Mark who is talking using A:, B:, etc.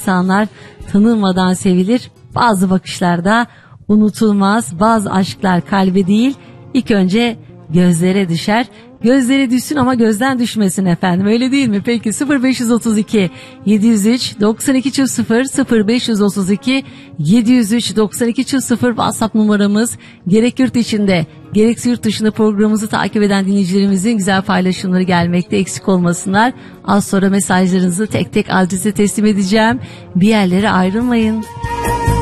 A: insanlar tanınmadan sevilir. Bazı bakışlarda unutulmaz, bazı aşklar kalbe değil, ilk önce gözlere düşer. Gözlere düşsün ama gözden düşmesin efendim, öyle değil mi? Peki 0532 703 9200 0532 703 9200 WhatsApp numaramız. Gerek yurt içinde gerekse yurt dışında programımızı takip eden dinleyicilerimizin güzel paylaşımları gelmekte, eksik olmasınlar. Az sonra mesajlarınızı tek tek adrese teslim edeceğim. Bir yerlere ayrılmayın.